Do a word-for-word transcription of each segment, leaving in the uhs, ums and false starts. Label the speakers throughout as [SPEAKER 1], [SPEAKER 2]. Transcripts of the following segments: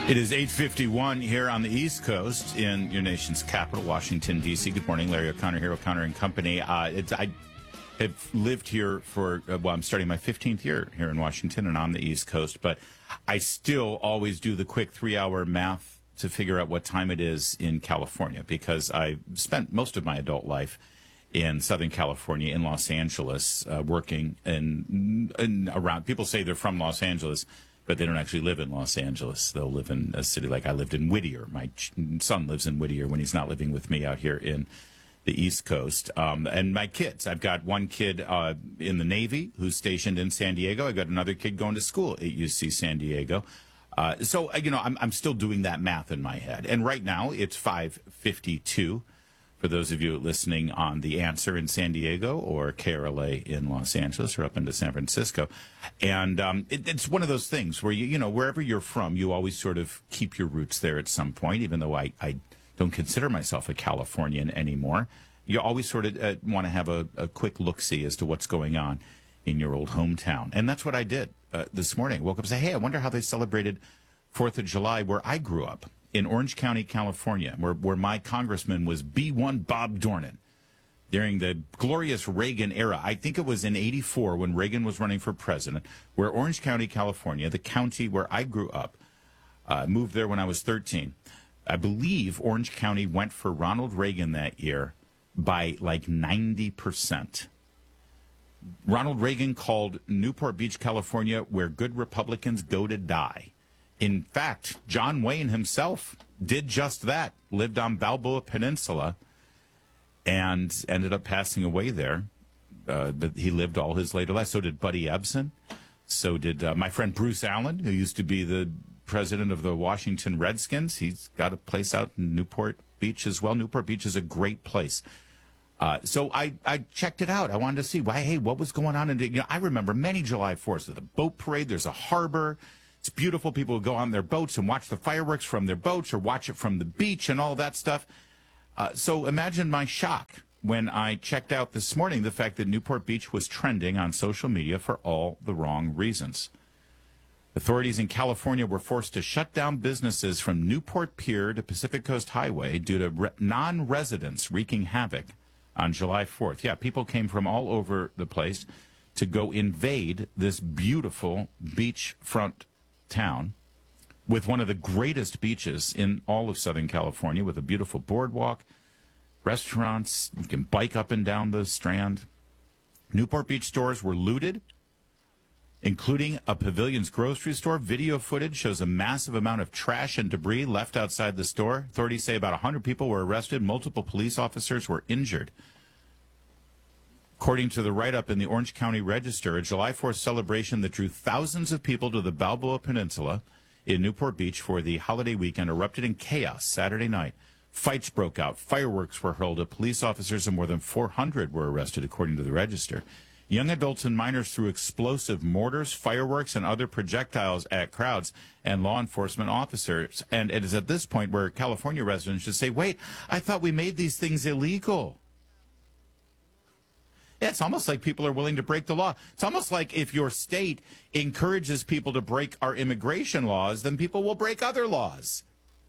[SPEAKER 1] It is eight fifty-one here on the East Coast in your nation's capital, Washington, D C. Good morning, Larry O'Connor here, O'Connor and Company. Uh, it's, I have lived here for, uh, well, I'm starting my fifteenth year here in Washington and on the East Coast, but I still always do the quick three-hour math to figure out what time it is in California, because I spent most of my adult life in Southern California, in Los Angeles, uh, working in, in around. People say they're from Los Angeles, but they don't actually live in Los Angeles. They'll live in a city like I lived in Whittier. My ch- son lives in Whittier when he's not living with me out here in the East Coast. Um, and my kids, I've got one kid uh, in the Navy who's stationed in San Diego. I got another kid going to school at U C San Diego. Uh, so, you know, I'm, I'm still doing that math in my head. And right now it's five fifty-two. For those of you listening on The Answer in San Diego or K R L A in Los Angeles or up into San Francisco. And um, it, it's one of those things where, you you know, wherever you're from, you always sort of keep your roots there at some point, even though I, I don't consider myself a Californian anymore. You always sort of uh, want to have a, a quick look-see as to what's going on in your old hometown. And that's what I did uh, this morning. Woke up and said, hey, I wonder how they celebrated fourth of July where I grew up. In Orange County, California, where, where my congressman was B one Bob Dornan during the glorious Reagan era. I think it was in eighty-four when Reagan was running for president, where Orange County, California, the county where I grew up, uh, moved there when I was thirteen. I believe Orange County went for Ronald Reagan that year by like ninety percent. Ronald Reagan called Newport Beach, California, where good Republicans go to die. In fact, John Wayne himself did just that, lived on Balboa Peninsula and ended up passing away there. Uh, but he lived all his later life. So did Buddy Ebsen. So did uh, my friend Bruce Allen, who used to be the president of the Washington Redskins. He's got a place out in Newport Beach as well. Newport Beach is a great place. Uh, so I, I checked it out. I wanted to see, why, hey, what was going on? And you know, I remember many July fourths. There's a boat parade. There's a harbor. It's beautiful. People would go on their boats and watch the fireworks from their boats or watch it from the beach and all that stuff. Uh, so imagine my shock when I checked out this morning the fact that Newport Beach was trending on social media for all the wrong reasons. Authorities in California were forced to shut down businesses from Newport Pier to Pacific Coast Highway due to re- non-residents wreaking havoc on July fourth. Yeah, people came from all over the place to go invade this beautiful beachfront town with one of the greatest beaches in all of Southern California, with a beautiful boardwalk, restaurants. You can bike up and down the Strand. Newport Beach stores were looted, including a Pavilion's grocery store. Video footage shows a massive amount of trash and debris left outside the store. Authorities say about one hundred people were arrested. Multiple police officers were injured. According to the write-up in the Orange County Register, a July fourth celebration that drew thousands of people to the Balboa Peninsula in Newport Beach for the holiday weekend erupted in chaos Saturday night. Fights broke out. Fireworks were hurled at police officers, and more than four hundred were arrested, according to the Register. Young adults and minors threw explosive mortars, fireworks, and other projectiles at crowds and law enforcement officers. And it is at this point where California residents should say, wait, I thought we made these things illegal. Yeah, it's almost like people are willing to break the law. It's almost like if your state encourages people to break our immigration laws, then people will break other laws.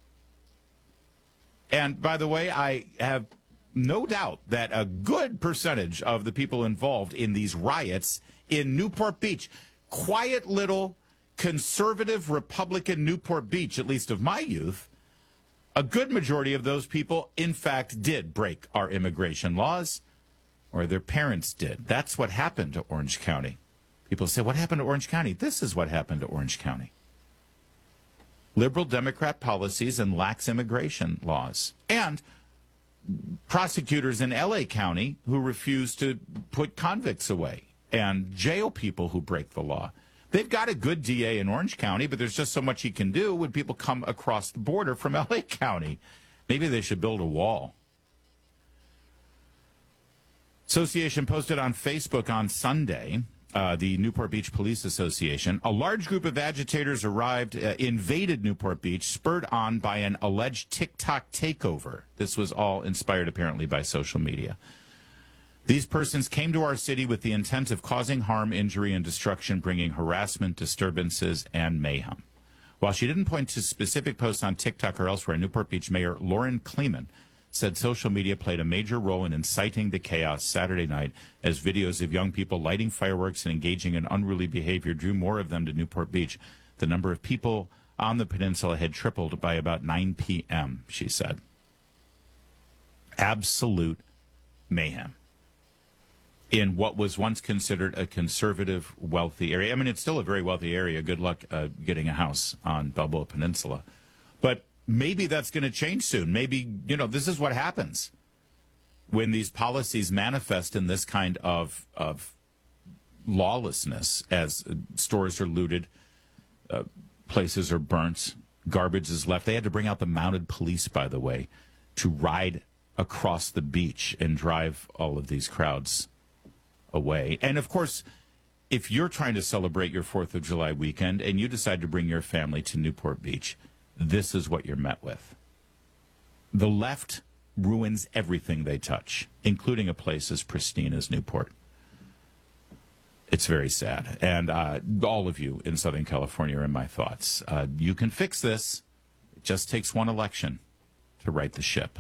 [SPEAKER 1] And by the way, I have no doubt that a good percentage of the people involved in these riots in Newport Beach, quiet little conservative Republican Newport Beach, at least of my youth, a good majority of those people, in fact, did break our immigration laws. Or their parents did. That's what happened to Orange County. People say, what happened to Orange County? This is what happened to Orange County. Liberal Democrat policies and lax immigration laws. And prosecutors in L A County who refuse to put convicts away and jail people who break the law. They've got a good D A in Orange County, but there's just so much he can do when people come across the border from L A County. Maybe they should build a wall. Association posted on Facebook on Sunday, uh, the Newport Beach Police Association, a large group of agitators arrived, uh, invaded Newport Beach, spurred on by an alleged TikTok takeover. This was all inspired, apparently, by social media. These persons came to our city with the intent of causing harm, injury, and destruction, bringing harassment, disturbances, and mayhem. While she didn't point to specific posts on TikTok or elsewhere, Newport Beach Mayor Lauren Kleeman said social media played a major role in inciting the chaos Saturday night as videos of young people lighting fireworks and engaging in unruly behavior drew more of them to Newport Beach. The number of people on the peninsula had tripled by about nine p.m., she said. Absolute mayhem in what was once considered a conservative, wealthy area. I mean, it's still a very wealthy area. Good luck uh, getting a house on Balboa Peninsula. But maybe that's going to change soon. Maybe, you know, this is what happens when these policies manifest in this kind of, of lawlessness as stores are looted, uh, places are burnt, garbage is left. They had to bring out the mounted police, by the way, to ride across the beach and drive all of these crowds away. And, of course, if you're trying to celebrate your fourth of July weekend and you decide to bring your family to Newport Beach, this is what you're met with. The left ruins everything they touch, including a place as pristine as Newport. It's very sad. And uh, all of you in Southern California are in my thoughts. Uh, you can fix this. It just takes one election to right the ship.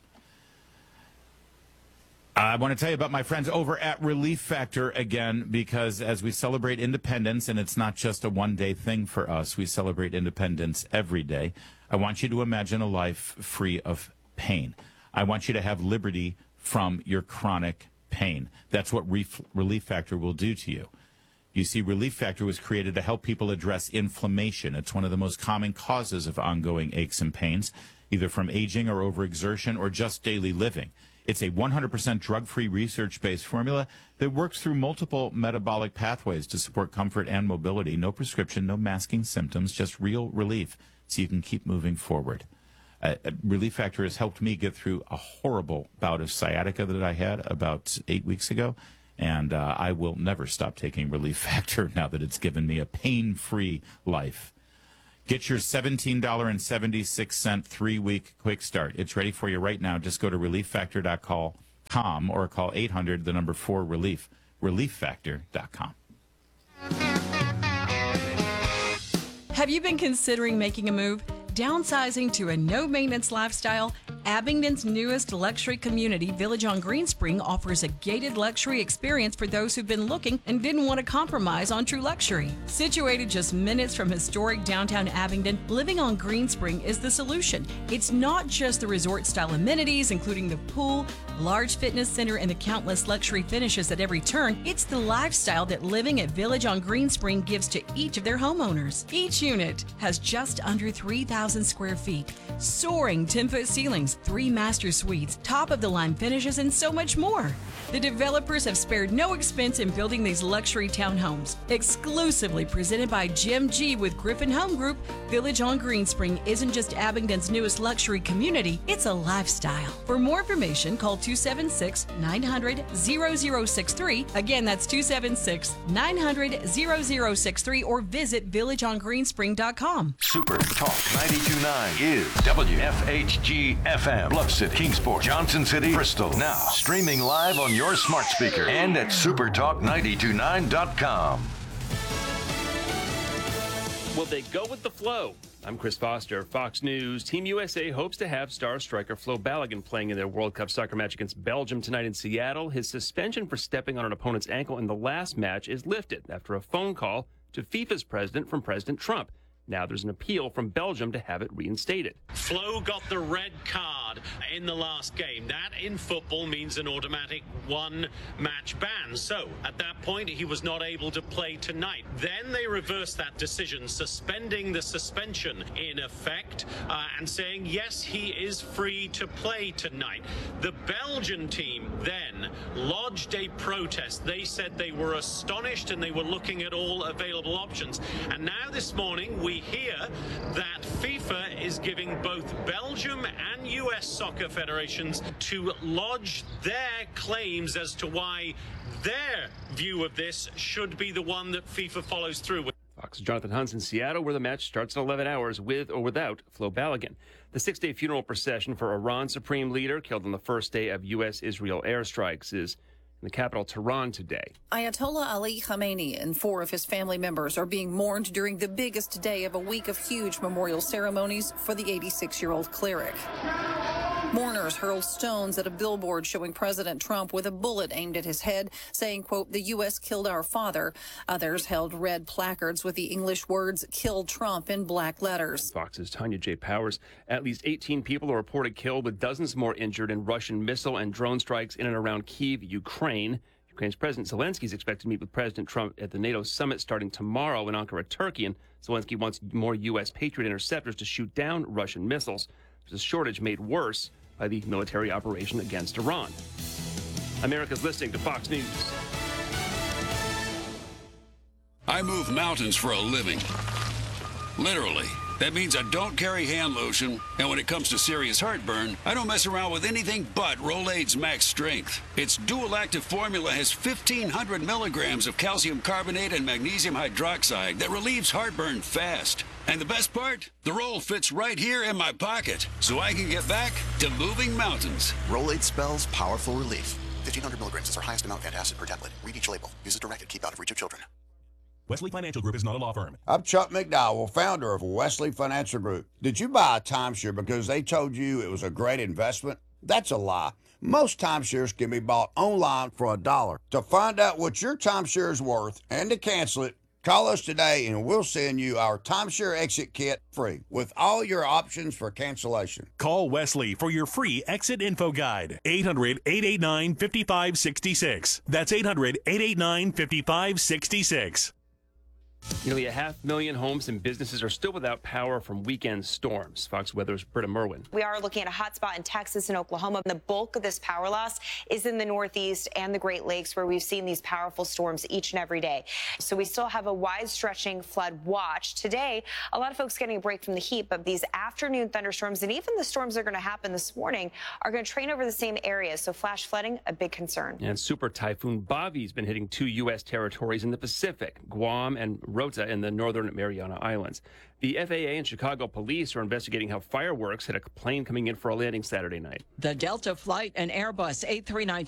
[SPEAKER 1] I want to tell you about my friends over at Relief Factor again, because as we celebrate independence, and it's not just a one-day thing for us, we celebrate independence every day. I want you to imagine a life free of pain. I want you to have liberty from your chronic pain. That's what Ref- Relief Factor will do to you. You see, Relief Factor was created to help people address inflammation. It's one of the most common causes of ongoing aches and pains, either from aging or overexertion or just daily living. It's a one hundred percent drug-free, research-based formula that works through multiple metabolic pathways to support comfort and mobility. No prescription, no masking symptoms, just real relief so you can keep moving forward. Uh, Relief Factor has helped me get through a horrible bout of sciatica that I had about eight weeks ago, and uh, I will never stop taking Relief Factor now that it's given me a pain-free life. Get your seventeen dollars and seventy-six cents three-week quick start. It's ready for you right now. Just go to relief factor dot com or call eight hundred, the number four, relief, relief factor dot com.
[SPEAKER 2] Have you been considering making a move? Downsizing to a no-maintenance lifestyle? Abingdon's newest luxury community, Village on Greenspring, offers a gated luxury experience for those who've been looking and didn't want to compromise on true luxury. Situated just minutes from historic downtown Abingdon, living on Greenspring is the solution. It's not just the resort-style amenities, including the pool, large fitness center, and the countless luxury finishes at every turn. It's the lifestyle that living at Village on Greenspring gives to each of their homeowners. Each unit has just under three thousand square feet, soaring ten-foot ceilings, three master suites, top-of-the-line finishes, and so much more. The developers have spared no expense in building these luxury townhomes. Exclusively presented by Jim G. with Griffin Home Group, Village on Greenspring isn't just Abingdon's newest luxury community, it's a lifestyle. For more information, call two seven six, nine hundred, zero zero six three. Again, that's two seven six, nine hundred, zero zero six three, or visit village on greenspring dot com.
[SPEAKER 3] Super Talk ninety-two point nine is W F H G F M, Bluff City, Kingsport, Johnson City, Bristol. Now, streaming live on your smart speaker and at super talk nine two nine dot com.
[SPEAKER 4] Will they go with the flow? I'm Chris Foster, Fox News. Team U S A hopes to have star striker Flo Balogun playing in their World Cup soccer match against Belgium tonight in Seattle. His suspension for stepping on an opponent's ankle in the last match is lifted after a phone call to FIFA's president from President Trump. Now there's an appeal from Belgium to have it reinstated.
[SPEAKER 5] Flo got the red card in the last game. That in football means an automatic one-match ban. So at that point, he was not able to play tonight. Then they reversed that decision, suspending the suspension in effect uh, and saying, yes, he is free to play tonight. The Belgian team then lodged a protest. They said they were astonished and they were looking at all available options. And now this morning, we hear that FIFA is giving both Belgium and U S soccer federations to lodge their claims as to why their view of this should be the one that FIFA follows through with.
[SPEAKER 4] Fox's Jonathan Hunt's in Seattle, where the match starts in eleven hours with or without Flo Balogun. The six-day funeral procession for Iran's supreme leader, killed on the first day of U S Israel airstrikes, is in the capital, Tehran, today.
[SPEAKER 6] Ayatollah Ali Khamenei and four of his family members are being mourned during the biggest day of a week of huge memorial ceremonies for the eighty-six-year-old cleric. Mourners hurled stones at a billboard showing President Trump with a bullet aimed at his head, saying, quote, "The U S killed our father." Others held red placards with the English words, "Kill Trump," in black letters.
[SPEAKER 4] Fox's Tanya J. Powers. At least eighteen people are reported killed, with dozens more injured in Russian missile and drone strikes in and around Kyiv, Ukraine. Ukraine's President Zelensky is expected to meet with President Trump at the NATO summit starting tomorrow in Ankara, Turkey. And Zelensky wants more U S Patriot interceptors to shoot down Russian missiles. There's a shortage made worse by the military operation against Iran. America's listening to Fox News.
[SPEAKER 7] I move mountains for a living. Literally. That means I don't carry hand lotion, and when it comes to serious heartburn, I don't mess around with anything but Rolaids Max Strength. Its dual-active formula has fifteen hundred milligrams of calcium carbonate and magnesium hydroxide that relieves heartburn fast. And the best part? The roll fits right here in my pocket, so I can get back to moving mountains.
[SPEAKER 8] Rolaids spells powerful relief. fifteen hundred milligrams is our highest amount of antacid per tablet. Read each label. Use as directed. Keep out of reach of children.
[SPEAKER 9] Wesley Financial Group is not a law firm.
[SPEAKER 10] I'm Chuck McDowell, founder of Wesley Financial Group. Did you buy a timeshare because they told you it was a great investment? That's a lie. Most timeshares can be bought online for a dollar. To find out what your timeshare is worth and to cancel it, call us today and we'll send you our timeshare exit kit free with all your options for cancellation.
[SPEAKER 9] Call Wesley for your free exit info guide. eight hundred, eight eight nine, five five six six. That's eight hundred, eight eight nine, five five six six.
[SPEAKER 4] Nearly a half million homes and businesses are still without power from weekend storms. Fox Weather's Britta Merwin.
[SPEAKER 11] We are looking at a hot spot in Texas and Oklahoma. The bulk of this power loss is in the Northeast and the Great Lakes, where we've seen these powerful storms each and every day. So we still have a wide-stretching flood watch. Today, a lot of folks getting a break from the heat, but these afternoon thunderstorms and even the storms that are going to happen this morning are going to train over the same areas. So flash flooding, a big concern.
[SPEAKER 4] And Super Typhoon Bavi's been hitting two U S territories in the Pacific, Guam and Rota in the northern Mariana Islands. The F A A and Chicago police are investigating how fireworks hit a plane coming in for a landing Saturday night.
[SPEAKER 2] The Delta flight, an Airbus eight three nine